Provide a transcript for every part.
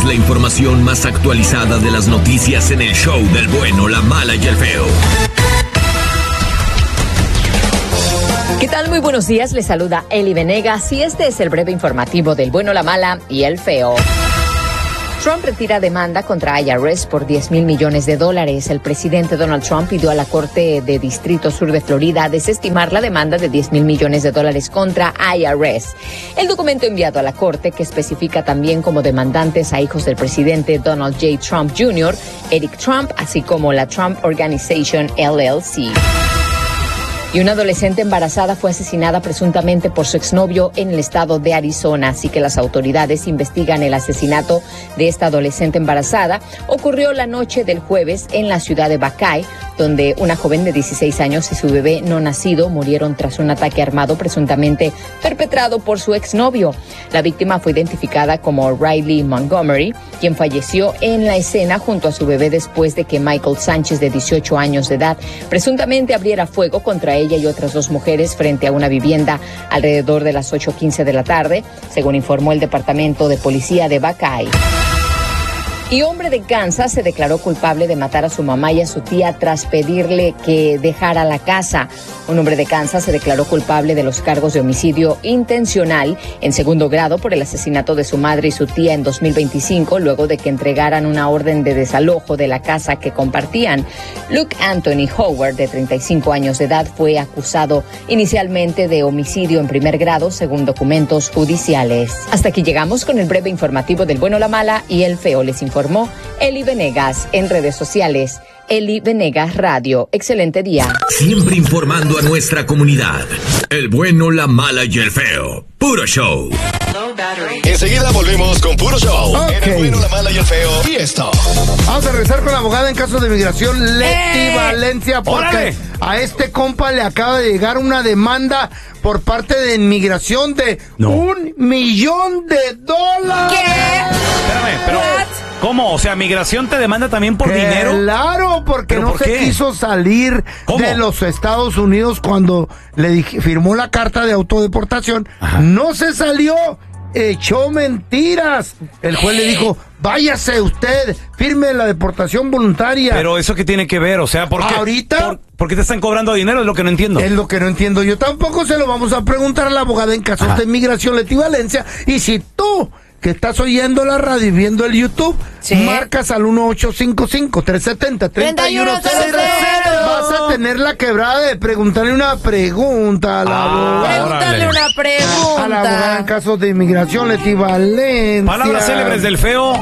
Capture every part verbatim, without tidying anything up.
es la información más actualizada de las noticias en el show del bueno, la mala y el feo. ¿Qué tal? Muy buenos días, les saluda Eli Venegas y este es el breve informativo del bueno, la mala y el feo. Trump retira demanda contra I R S por diez mil millones de dólares. El presidente Donald Trump pidió a la Corte de Distrito Sur de Florida desestimar la demanda de diez mil millones de dólares contra I R S. El documento enviado a la Corte, que especifica también como demandantes a hijos del presidente Donald J. Trump junior, Eric Trump, así como la Trump Organization L L C. Y una adolescente embarazada fue asesinada presuntamente por su exnovio en el estado de Arizona, así que las autoridades investigan el asesinato de esta adolescente embarazada. Ocurrió la noche del jueves en la ciudad de Buckeye, donde una joven de dieciséis años y su bebé no nacido murieron tras un ataque armado presuntamente perpetrado por su exnovio. La víctima fue identificada como Riley Montgomery, quien falleció en la escena junto a su bebé después de que Michael Sánchez, de dieciocho años de edad, presuntamente abriera fuego contra ella y otras dos mujeres frente a una vivienda alrededor de las ocho quince de la tarde, según informó el Departamento de Policía de Buckeye. Y hombre de Kansas se declaró culpable de matar a su mamá y a su tía tras pedirle que dejara la casa. Un hombre de Kansas se declaró culpable de los cargos de homicidio intencional en segundo grado por el asesinato de su madre y su tía en dos mil veinticinco, luego de que entregaran una orden de desalojo de la casa que compartían. Luke Anthony Howard, de treinta y cinco años de edad, fue acusado inicialmente de homicidio en primer grado, según documentos judiciales. Hasta aquí llegamos con el breve informativo del bueno, la mala y el feo. Les informó Eli Venegas en redes sociales. Eli Venegas Radio. Excelente día. Siempre informando a nuestra comunidad. El bueno, la mala y el feo. Puro show. Enseguida volvemos con Puro Show. Okay. En el bueno, la mala y el feo. Y esto. Vamos a regresar con la abogada en casos de migración, Leti ¡Eh! Valencia, porque ¡Órale! a este compa le acaba de llegar una demanda por parte de inmigración de No. un millón de dólares. ¿Qué? Espérame, pero What? ¿cómo? O sea, ¿migración te demanda también por dinero? Claro, porque ¿Pero no por se qué? quiso salir ¿Cómo? de los Estados Unidos cuando le dije- firmó la carta de autodeportación. Ajá. No se salió, echó mentiras. El juez le dijo, váyase usted, firme la deportación voluntaria. Pero eso qué tiene que ver, o sea, ¿por qué? Ahorita- ¿Por, por qué te están cobrando dinero? Es lo que no entiendo. Es lo que no entiendo yo tampoco. Se lo vamos a preguntar a la abogada en casos Ajá. de inmigración, Leti Valencia. Y si tú, que estás oyendo la radio y viendo el YouTube, Sí. marcas al uno ocho cinco cinco, tres siete cero, tres uno cero cero, vas a tener la quebrada de preguntarle una pregunta a la Ah, abogada. Pregúntale órale. una pregunta. A la abogada en casos de inmigración, Leti Valencia. Palabras célebres del feo.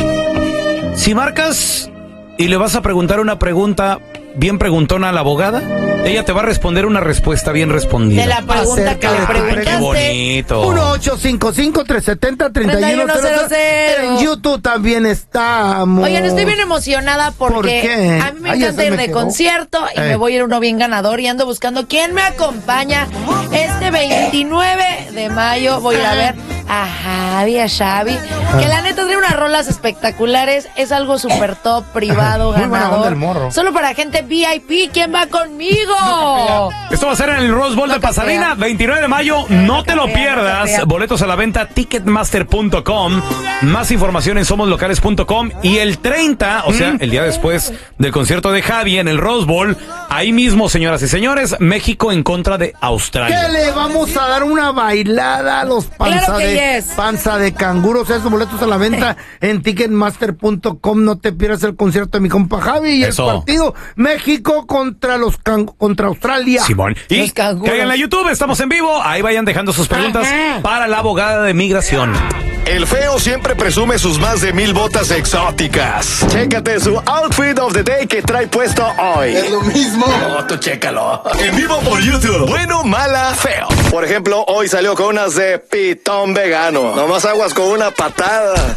Si marcas y le vas a preguntar una pregunta bien preguntona a la abogada, ella te va a responder una respuesta bien respondida. De la pregunta que Acerca le de tu preguntaste. Qué bonito. uno ocho cinco cinco, tres siete cero, tres uno cero cero. En YouTube también estamos. Oigan, estoy bien emocionada porque ¿Por qué? a mí me Ay, ya encanta se ir me de quedó. concierto y Eh. me voy a ir uno bien ganador y ando buscando quién me acompaña este veintinueve de mayo. Voy a ir a ver a Javi, a Xavi, que la neta tiene unas rolas espectaculares, es algo súper top, privado, Muy buena onda ganador. el morro. Solo para gente V I P, ¿quién va conmigo? Esto va a ser en el Rose Bowl No de te Pasadena, creas. veintinueve de mayo. No te lo creas, no te pierdas. creas. Boletos a la venta, ticketmaster punto com. Más información en somos locales punto com. Y el treinta, o sea, el día después del concierto de Javi en el Rose Bowl, ahí mismo, señoras y señores, México en contra de Australia. Que le vamos a dar una bailada a los panza Claro que de yes. panza de canguros. Esos boletos a la venta en ticketmaster punto com. No te pierdas el concierto de mi compa Javi y Eso. el partido México contra los can- contra Australia. Simón. Y Los canguros. caigan en YouTube, estamos en vivo. Ahí vayan dejando sus preguntas Ajá. para la abogada de migración. El feo siempre presume sus más de mil botas exóticas. Chécate su outfit of the day que trae puesto hoy. Es lo mismo. No, tú chécalo. En vivo por YouTube. Bueno, mala, feo. Por ejemplo, hoy salió con unas de pitón vegano. Nomás aguas con una patada.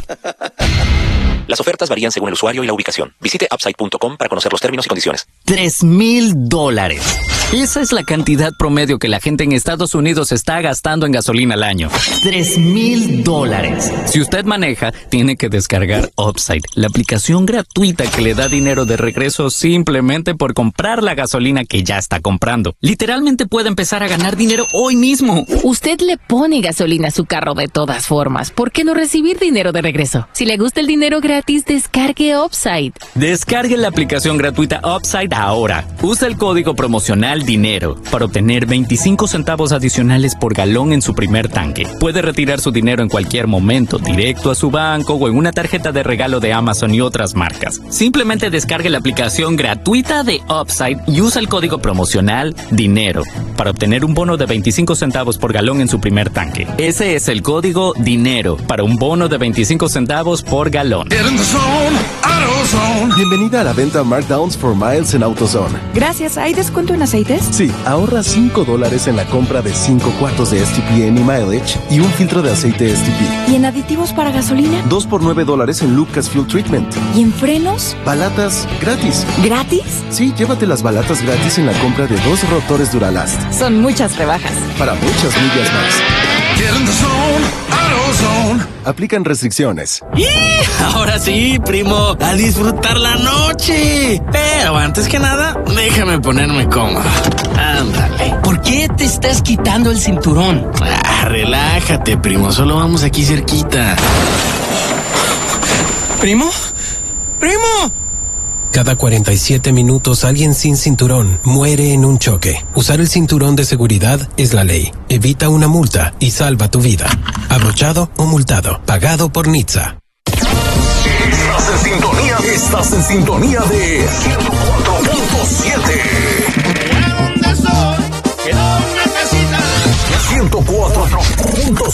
Las ofertas varían según el usuario y la ubicación. Visite upside punto com para conocer los términos y condiciones. Tres mil dólares. Esa es la cantidad promedio que la gente en Estados Unidos está gastando en gasolina al año. Tres mil dólares. Si usted maneja, tiene que descargar Upside, la aplicación gratuita que le da dinero de regreso simplemente por comprar la gasolina que ya está comprando. Literalmente puede empezar a ganar dinero hoy mismo. Usted le pone gasolina a su carro de todas formas. ¿Por qué no recibir dinero de regreso? Si le gusta el dinero gratis, descargue Upside. Descargue la aplicación gratuita Upside ahora. Usa el código promocional DINERO para obtener veinticinco centavos adicionales por galón en su primer tanque. Puede retirar su dinero en cualquier momento, directo a su banco o en una tarjeta de regalo de Amazon y otras marcas. Simplemente descargue la aplicación gratuita de Upside y usa el código promocional DINERO para obtener un bono de veinticinco centavos por galón en su primer tanque. Ese es el código DINERO para un bono de veinticinco centavos por galón. Bienvenida a la venta Markdowns for Miles en AutoZone. Gracias. ¿Hay descuento en aceites? Sí, ahorra cinco dólares en la compra de cinco cuartos de S T P Any Mileage y un filtro de aceite S T P. ¿Y en aditivos para gasolina? dos por nueve dólares en Lucas Fuel Treatment. ¿Y en frenos? Balatas gratis. ¿Gratis? Sí, llévate las balatas gratis en la compra de dos rotores Duralast. Son muchas rebajas. Para muchas millas más. Aplican restricciones. ¡Y! Ahora sí, primo, a disfrutar la noche. Pero antes que nada, déjame ponerme cómodo. Ándale. ¿Por qué te estás quitando el cinturón? Ah, relájate, primo, solo vamos aquí cerquita. ¿Primo? ¡Primo! Cada cuarenta y siete minutos alguien sin cinturón muere en un choque. Usar el cinturón de seguridad es la ley. Evita una multa y salva tu vida. Abrochado o multado. Pagado por N H T S A. Estás en sintonía, estás en sintonía de ciento cuatro punto siete. ciento cuatro punto siete.